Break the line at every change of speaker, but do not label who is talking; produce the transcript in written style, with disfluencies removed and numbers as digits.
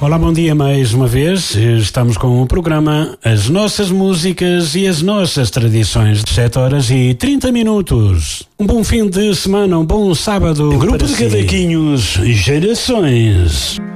Olá, bom dia mais uma vez. Estamos com o programa As Nossas Músicas e as Nossas Tradições, 7h30. Um bom fim de semana, um bom sábado.
Grupo de Cadaquinhos, Gerações.